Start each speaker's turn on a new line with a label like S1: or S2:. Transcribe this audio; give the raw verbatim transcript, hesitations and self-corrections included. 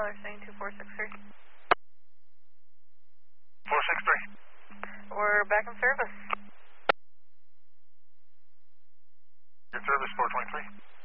S1: Tyler saying two four six three.
S2: four six three.
S1: We're back in service.
S2: Good service, four twenty-three.